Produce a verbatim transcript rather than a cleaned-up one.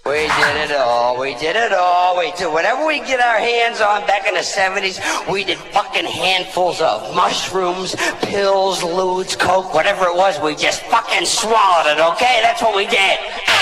We did it all. We did it all. We did whatever we get our hands on back in the seventies. We did fucking handfuls of mushrooms, pills, lewds, coke, whatever it was. We just fucking swallowed it, okay? That's what we did.